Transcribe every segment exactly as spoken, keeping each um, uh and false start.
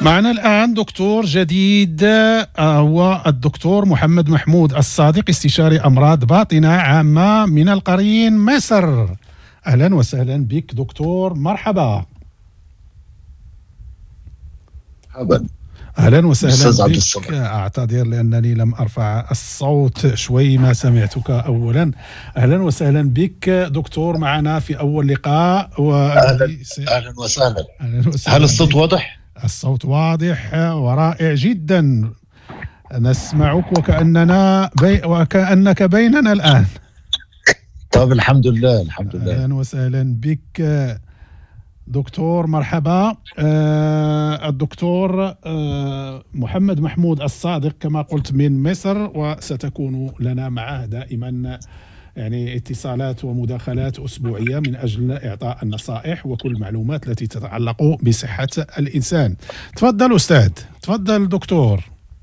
معنا الآن دكتور جديد، هو الدكتور محمد محمود الصادق، استشاري أمراض باطنة عامة من القرين مصر. أهلا وسهلا بك دكتور، مرحبا. مرحبا. أهلا وسهلا بك. أعتذر لأنني لم أرفع الصوت شوي، ما سمعتك أولا. أهلا وسهلا بك دكتور معنا في أول لقاء و... أهلا, أهلا وسهلا. أهلا وسهلا. هل الصوت واضح؟ الصوت واضح ورائع جدا، نسمعك وكأننا بي... وكأنك بيننا الآن. طب الحمد لله الحمد لله. أهلا وسهلا بك دكتور، مرحبا. آه الدكتور آه محمد محمود الصادق كما قلت من مصر، وستكون لنا معه دائما يعني اتصالات ومداخلات أسبوعية من أجل إعطاء النصائح وكل المعلومات التي تتعلق بصحة الإنسان. تفضل أستاذ، تفضل دكتور.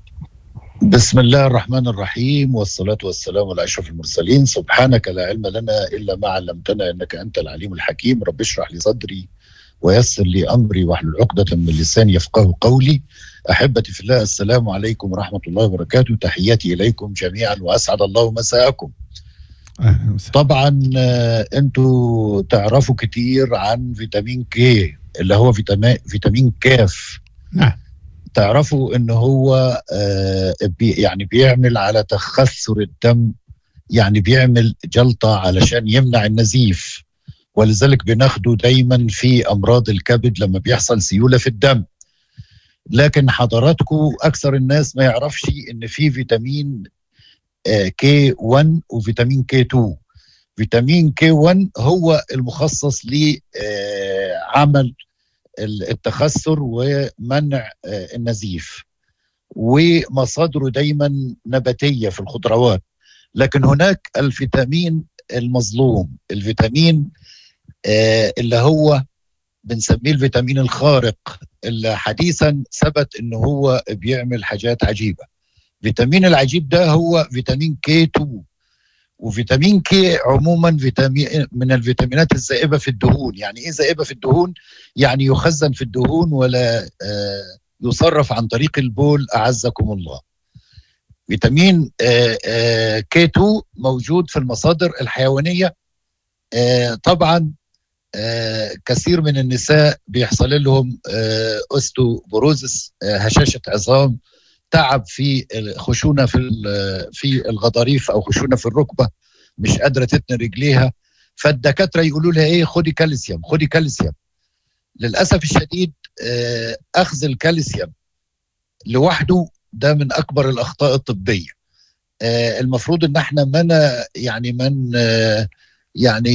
بسم الله الرحمن الرحيم، والصلاة والسلام على أشرف المرسلين. سبحانك لا علم لنا إلا ما علمتنا إنك أنت العليم الحكيم. رب اشرح لي صدري ويسر لي أمري واحلل عقدة من لساني يفقهوا قولي. أحبتي في الله، السلام عليكم ورحمة الله وبركاته. تحياتي إليكم جميعا وأسعد الله مساءكم. طبعا أنتوا تعرفوا كتير عن فيتامين كي اللي هو فيتامين فيتامين كاف. نعم. تعرفوا إنه هو بي يعني بيعمل على تخثر الدم، يعني بيعمل جلطة علشان يمنع النزيف، ولذلك بناخده دايما في أمراض الكبد لما بيحصل سيولة في الدم. لكن حضراتكم أكثر الناس ما يعرفش إن في فيتامين كي واحد وفيتامين كي اثنين. فيتامين كي واحد هو المخصص لعمل التخثر ومنع النزيف، ومصادره دايما نباتية في الخضروات. لكن هناك الفيتامين المظلوم، الفيتامين اللي هو بنسميه الفيتامين الخارق، اللي حديثا ثبت انه هو بيعمل حاجات عجيبة. فيتامين العجيب ده هو فيتامين كي اثنين. وفيتامين كي عموما فيتامين من الفيتامينات الزائبة في الدهون. يعني ايه زائبة في الدهون؟ يعني يخزن في الدهون ولا يصرف عن طريق البول، أعزكم الله. فيتامين كي اثنين موجود في المصادر الحيوانية. طبعا كثير من النساء بيحصل لهم أوستوبوروزس، هشاشة عظام، تعب في خشونة في في الغضاريف أو خشونة في الركبة، مش قادرة تتني رجليها. فالدكاترة يقولوا لها إيه؟ خدي كالسيوم خدي كالسيوم. للأسف الشديد أخذ الكالسيوم لوحده ده من أكبر الأخطاء الطبية. المفروض إن احنا من يعني من يعني